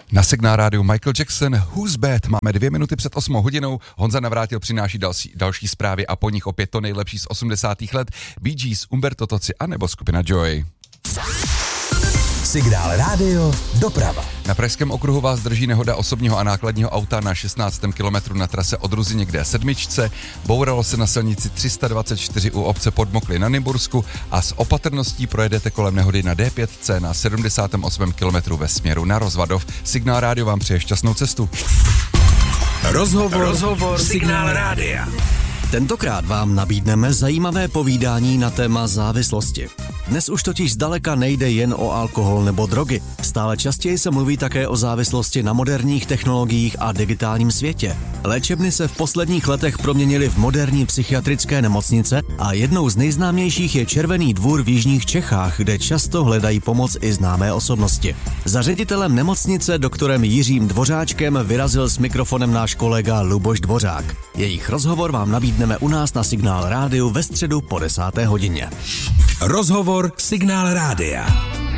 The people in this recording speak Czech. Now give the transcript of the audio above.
Na Signál rádiu Michael Jackson, Who's Bad. Máme 2 minuty před 8 hodinou. Honza Navrátil přináší další zprávy a po nich opět to nejlepší z 80. let. Bee Gees, Umberto Tozzi a nebo skupina Joy. Signál rádio, doprava. Na Pražském okruhu vás drží nehoda osobního a nákladního auta na 16. kilometru na trase od Ruzyně k D7. Bouralo se na silnici 324 u obce Podmokly na Nymbursku a s opatrností projedete kolem nehody na D5 na 78. kilometru ve směru na Rozvadov. Signál rádio vám přeje šťastnou cestu. Rozhovor Signál rádia. Tentokrát vám nabídneme zajímavé povídání na téma závislosti. Dnes už totiž zdaleka nejde jen o alkohol nebo drogy. Stále častěji se mluví také o závislosti na moderních technologiích a digitálním světě. Léčebny se v posledních letech proměnily v moderní psychiatrické nemocnice a jednou z nejznámějších je Červený dvůr v jižních Čechách, kde často hledají pomoc i známé osobnosti. Za ředitelem nemocnice doktorem Jiřím Dvořáčkem vyrazil s mikrofonem náš kolega Luboš Dvořák. Jejich rozhovor vám nabídneme u nás na Signál rádiu ve středu po 10. hodině. Rozhovor Signál rádia.